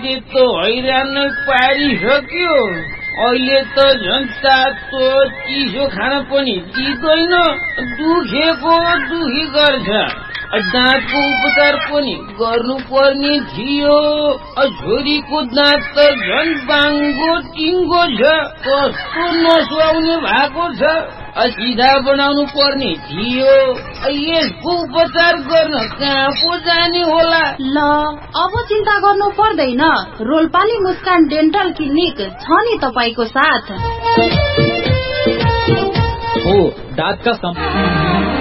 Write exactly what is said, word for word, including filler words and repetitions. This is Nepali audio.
दाँतले त हैरान पारिसक्यो। अहिले त झन् तातो चिसो खान पनि दिँदैन, दुखेको दुखी गर्छ। दाँतको उपचार पनि गर्नु पर्ने थियो। छोरीको दाँत त झन् बाङ्गो टिङ्गो छ, कस्तो नसुहाउने भएको छ। सिधा बनाउनु पर्ने थियो। यसको उपचार गर्न कहाँ पो जाने होला? ल अब चिन्ता गर्नु पर्दैन, रोल्पाली मुस्कान डेन्टल क्लिनिक छ नि तपाईको साथ। हो दाँतका